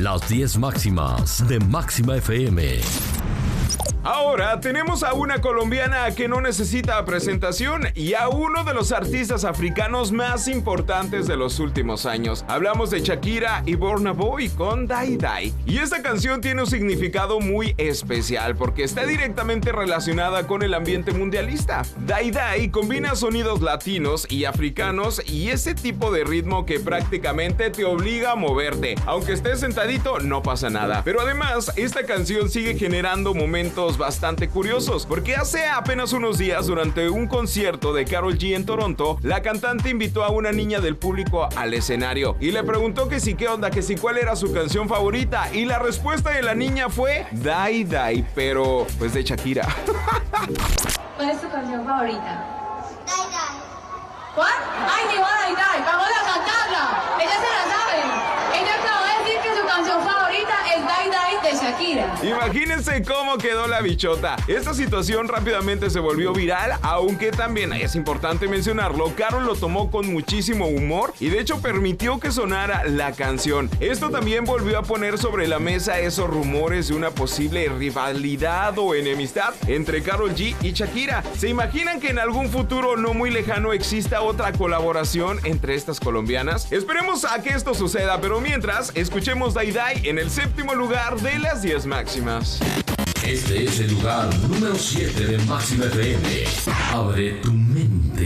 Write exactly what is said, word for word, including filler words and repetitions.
Las diez máximas de Máxima F M. Ahora tenemos a una colombiana que no necesita presentación y a uno de los artistas africanos más importantes de los últimos años. Hablamos de Shakira y Burna Boy con Die Die. Y esta canción tiene un significado muy especial porque está directamente relacionada con el ambiente mundialista. Die Die combina sonidos latinos y africanos y ese tipo de ritmo que prácticamente te obliga a moverte. Aunque estés sentadito, no pasa nada. Pero además, esta canción sigue generando momentos bastante curiosos, porque hace apenas unos días, durante un concierto de Karol G en Toronto, la cantante invitó a una niña del público al escenario y le preguntó que si qué onda, que si cuál era su canción favorita, y la respuesta de la niña fue Die Die, pero pues de Shakira. ¿Cuál es tu canción favorita? Die Die. ¿Cuál? ¡Ay, dijo Die Die! ¡Vamos a cantarla! ¡Ella se la sabe! Ella acaba de decir que su canción favorita es Die Die de Shakira. Imagínense cómo quedó la bichota. Esta situación rápidamente se volvió viral, aunque también es importante mencionarlo, Karol lo tomó con muchísimo humor y de hecho permitió que sonara la canción. Esto también volvió a poner sobre la mesa esos rumores de una posible rivalidad o enemistad entre Karol G y Shakira. ¿Se imaginan que en algún futuro no muy lejano exista otra colaboración entre estas colombianas? Esperemos a que esto suceda, pero mientras, escuchemos Die Die en el séptimo lugar de las diez máximas. Este es el lugar número siete de Máxima F M. Abre tu mente.